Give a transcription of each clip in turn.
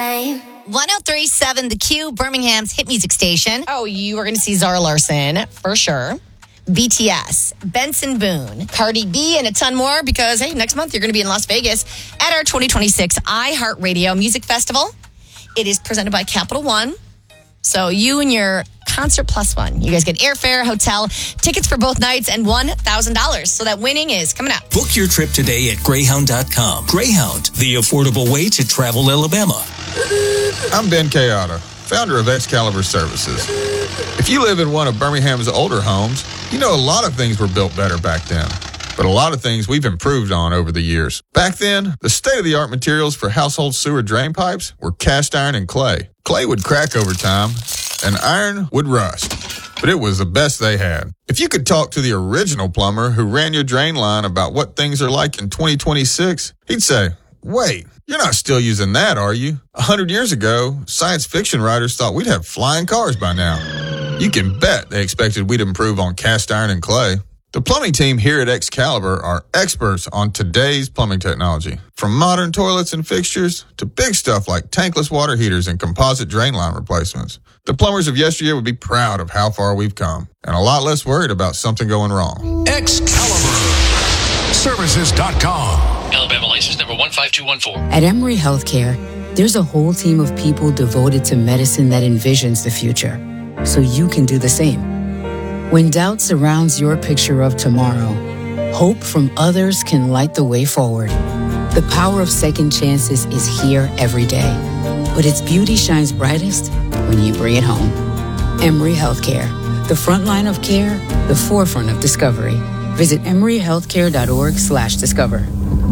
same. 103.7 The Q, Birmingham's hit music station. Oh, you are going to see Zara Larsson for sure. BTS, Benson Boone, Cardi B, and a ton more because, hey, next month you're going to be in Las Vegas at our 2026 iHeartRadio Music Festival. It is presented by Capital One. So you and your Concert Plus One, you guys get airfare, hotel, tickets for both nights, and $1,000. So that winning is coming up. Book your trip today at Greyhound.com. Greyhound, the affordable way to travel Alabama. I'm Ben Kayada, founder of Excalibur Services. If you live in one of Birmingham's older homes, you know a lot of things were built better back then. But a lot of things we've improved on over the years. Back then, the state-of-the-art materials for household sewer drain pipes were cast iron and clay. Clay would crack over time, and iron would rust. But it was the best they had. If you could talk to the original plumber who ran your drain line about what things are like in 2026, he'd say, wait, you're not still using that, are you? 100 years ago, science fiction writers thought we'd have flying cars by now. You can bet they expected we'd improve on cast iron and clay. The plumbing team here at Excalibur are experts on today's plumbing technology. From modern toilets and fixtures to big stuff like tankless water heaters and composite drain line replacements. The plumbers of yesteryear would be proud of how far we've come and a lot less worried about something going wrong. Excalibur Services.com. Alabama license number 15214. At Emory Healthcare, there's a whole team of people devoted to medicine that envisions the future, so you can do the same. When doubt surrounds your picture of tomorrow, hope from others can light the way forward. The power of second chances is here every day, but its beauty shines brightest when you bring it home. Emory Healthcare, the front line of care, the forefront of discovery. Visit emoryhealthcare.org/discover.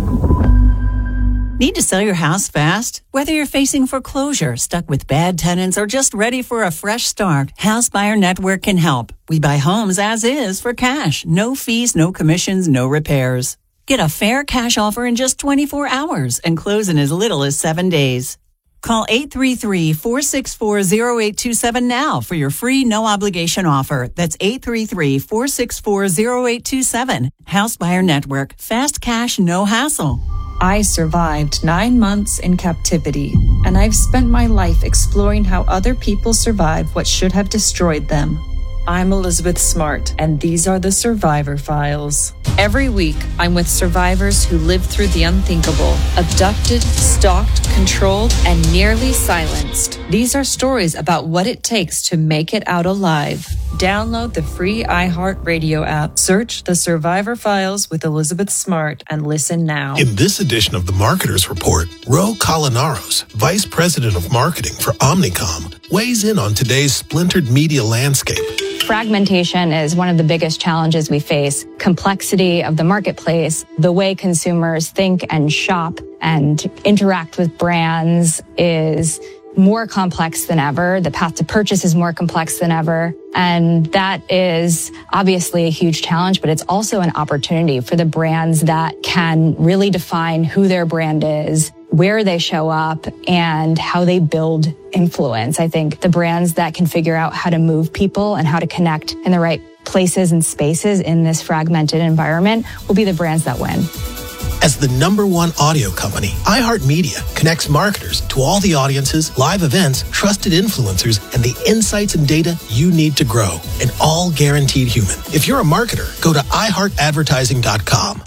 Need to sell your house fast? Whether you're facing foreclosure, stuck with bad tenants, or just ready for a fresh start, House Buyer Network can help. We buy homes as is for cash. No fees, no commissions, no repairs. Get a fair cash offer in just 24 hours and close in as little as 7 days. Call 833-464-0827 now for your free no-obligation offer. That's 833-464-0827. House Buyer Network. Fast cash, no hassle. I survived 9 months in captivity, and I've spent my life exploring how other people survived what should have destroyed them. I'm Elizabeth Smart, and these are the Survivor Files. Every week, I'm with survivors who lived through the unthinkable, abducted, stalked, controlled, and nearly silenced. These are stories about what it takes to make it out alive. Download the free iHeartRadio app. Search The Survivor Files with Elizabeth Smart and listen now. In this edition of the Marketers Report, Ro Colinaros, Vice President of Marketing for Omnicom, weighs in on today's splintered media landscape. Fragmentation is one of the biggest challenges we face. Complexity of the marketplace, the way consumers think and shop and interact with brands is more complex than ever. The path to purchase is more complex than ever. And that is obviously a huge challenge, but it's also an opportunity for the brands that can really define who their brand is, where they show up, and how they build influence. I think the brands that can figure out how to move people and how to connect in the right places and spaces in this fragmented environment will be the brands that win. As the #1 audio company, iHeartMedia connects marketers to all the audiences, live events, trusted influencers, and the insights and data you need to grow, and all guaranteed human. If you're a marketer, go to iHeartAdvertising.com.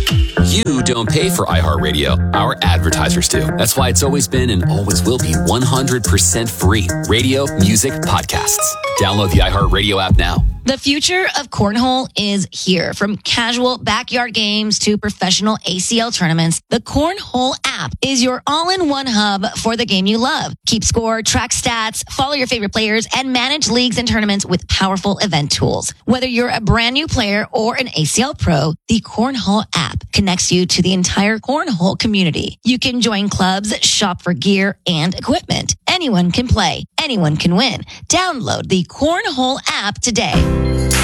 You don't pay for iHeartRadio. Our advertisers do. That's why it's always been and always will be 100% free. Radio, music, podcasts. Download the iHeartRadio app now. The future of cornhole is here. From casual backyard games to professional ACL tournaments, the Cornhole app is your all-in-one hub for the game you love. Keep score, track stats, follow your favorite players, and manage leagues and tournaments with powerful event tools. Whether you're a brand new player or an ACL pro, the Cornhole app connects you to the entire cornhole community. You can join clubs, shop for gear and equipment. Anyone can play. Anyone can win. Download the Cornhole app today.